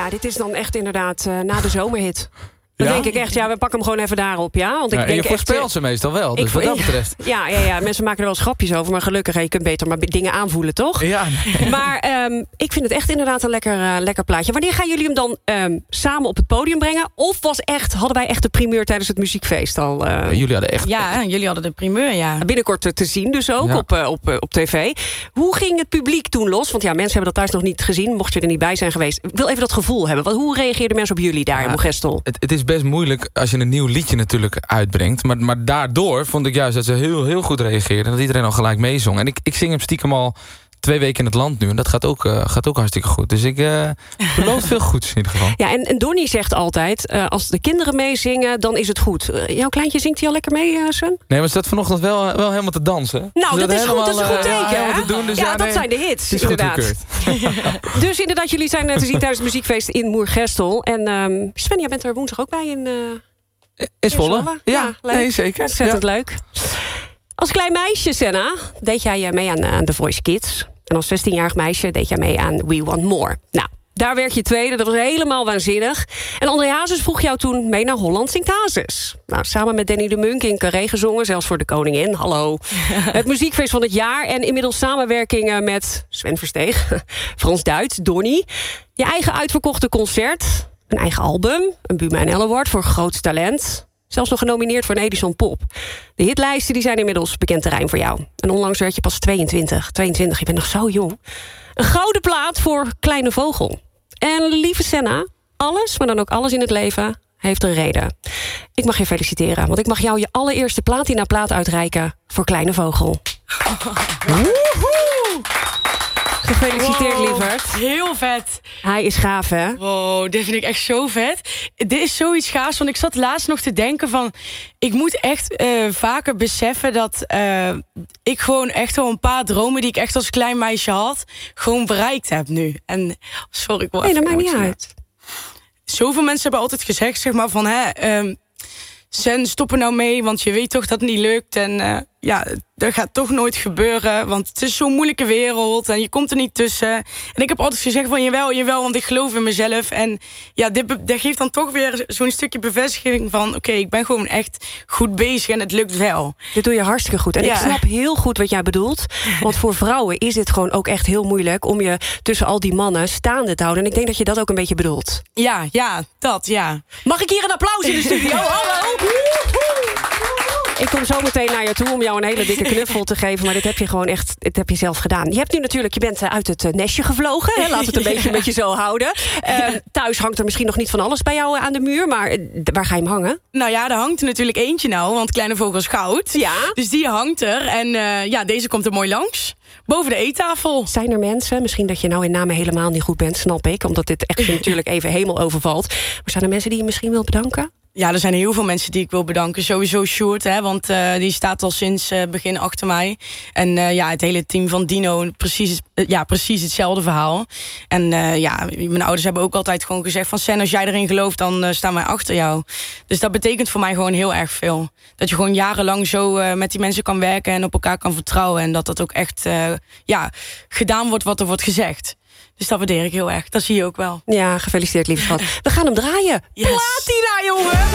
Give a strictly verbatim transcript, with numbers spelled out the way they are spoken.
ja, dit is dan echt inderdaad uh, na de zomerhit. Dan Ja? denk ik echt, ja, we pakken hem gewoon even daarop, ja. Want ik Ja, en denk je voorspelt echt, ze meestal wel, dus ik, wat dat betreft. Ja, ja, ja, mensen maken er wel eens grapjes over, maar gelukkig, je kunt beter maar dingen aanvoelen, toch? Ja, nee. Maar um, ik vind het echt inderdaad een lekker, uh, lekker plaatje. Wanneer gaan jullie hem dan um, samen op het podium brengen? Of was echt, hadden wij echt de primeur tijdens het muziekfeest al? Uh, Ja, jullie hadden echt... Ja, jullie hadden de primeur, ja. Binnenkort te, te zien dus ook Ja. op, uh, op, uh, op tv. Hoe ging het publiek toen los? Want ja, mensen hebben dat thuis nog niet gezien, mocht je er niet bij zijn geweest. Ik wil even dat gevoel hebben. Want hoe reageerden mensen op jullie daar Ja, in Mogestel? Het, het is best moeilijk als je een nieuw liedje natuurlijk uitbrengt. Maar, maar daardoor vond ik juist dat ze heel, heel goed reageerden. En dat iedereen al gelijk meezong. En ik, ik zing hem stiekem al twee weken in het land nu. En dat gaat ook, uh, gaat ook hartstikke goed. Dus ik uh, beloof veel goeds in ieder geval. Ja, en, en Donnie zegt altijd, uh, als de kinderen meezingen, dan is het goed. Uh, jouw kleintje zingt hij al lekker mee, uh, Sven? Nee, maar ze staat vanochtend wel, uh, wel helemaal te dansen. Nou, dat, dat is goed, dat is een goed teken, uh, hè? helemaal te doen, dus ja, ja, dat nee, zijn de hits, het is inderdaad. goedgekeurd. Dus inderdaad, jullie zijn uh, te zien tijdens het muziekfeest in Moergestel. En um, Sven, jij bent er woensdag ook bij in... Uh, Is volle? Ja, Ja, leuk. nee, zeker. Ontzettend Ja. leuk. Als klein meisje, Senna, deed jij mee aan, aan The Voice Kids. En als zestienjarig meisje deed jij mee aan We Want More. Nou, daar werd je tweede, dat was helemaal waanzinnig. En André Hazes vroeg jou toen mee naar Holland Zingt Hazes. Nou, samen met Danny de Munk in Carré gezongen, zelfs voor de koningin. Hallo. Het muziekfeest van het jaar en inmiddels samenwerkingen met Sven Versteeg, Frans Duits, Donnie. Je eigen uitverkochte concert, een eigen album, een Buma en Elle Award voor grootst talent. Zelfs nog genomineerd voor een Edison Pop. De hitlijsten die zijn inmiddels bekend terrein voor jou. En onlangs werd je pas tweeëntwintig. tweeëntwintig, je bent nog zo jong. Een gouden plaat voor Kleine Vogel. En lieve Senna, alles, maar dan ook alles in het leven, heeft een reden. Ik mag je feliciteren, want ik mag jou je allereerste platina plaat uitreiken voor Kleine Vogel. Woehoe! Gefeliciteerd, Wow, lieverd. Heel vet. Hij is gaaf, hè? Wow, dit vind ik echt zo vet. Dit is zoiets gaafs, want ik zat laatst nog te denken van... ik moet echt uh, vaker beseffen dat uh, ik gewoon echt wel een paar dromen... die ik echt als klein meisje had, gewoon bereikt heb nu. En sorry, ik word Nee, dat even maakt niet emotioneel. uit. Zoveel mensen hebben altijd gezegd, zeg maar, van... hè, um, Sen, stop er nou mee, want je weet toch dat het niet lukt. En uh, ja, dat gaat toch nooit gebeuren, want het is zo'n moeilijke wereld... en je komt er niet tussen. En ik heb altijd gezegd van, jawel, jawel, want ik geloof in mezelf. En ja, dit, dit geeft dan toch weer zo'n stukje bevestiging van... oké, okay, ik ben gewoon echt goed bezig en het lukt wel. Dit doe je hartstikke goed. En Ja. ik snap heel goed wat jij bedoelt. Want voor vrouwen is het gewoon ook echt heel moeilijk... om je tussen al die mannen staande te houden. En ik denk dat je dat ook een beetje bedoelt. Ja, ja, dat, ja. Mag ik hier een applaus in de studio? Hallo! Ik kom zo meteen naar je toe om jou een hele dikke knuffel te geven. Maar dit heb je gewoon echt, dit heb je zelf gedaan. Je hebt nu natuurlijk, je bent uit het nestje gevlogen. Hè? Laat het een beetje met je zo houden. Uh, thuis hangt er misschien nog niet van alles bij jou aan de muur. Maar uh, waar ga je hem hangen? Nou ja, er hangt er natuurlijk eentje nou, want Kleine Vogel is goud. Ja. Dus die hangt er. En uh, ja, deze komt er mooi langs. Boven de eettafel. Zijn er mensen, misschien dat je nou in namen helemaal niet goed bent, snap ik. Omdat dit echt natuurlijk even hemel overvalt. Maar zijn er mensen die je misschien wil bedanken? Ja, er zijn heel veel mensen die ik wil bedanken. Sowieso Sjoerd, hè, want uh, die staat al sinds uh, begin achter mij. En uh, ja, het hele team van Dino, precies, uh, ja, precies hetzelfde verhaal. En uh, ja, mijn ouders hebben ook altijd gewoon gezegd van... Sen, als jij erin gelooft, dan uh, staan wij achter jou. Dus dat betekent voor mij gewoon heel erg veel. Dat je gewoon jarenlang zo uh, met die mensen kan werken... en op elkaar kan vertrouwen. En dat dat ook echt uh, ja, gedaan wordt wat er wordt gezegd. Dus dat waardeer ik heel erg. Dat zie je ook wel. Ja, gefeliciteerd, lieve schat. We gaan hem draaien. Yes. Platina, jongen!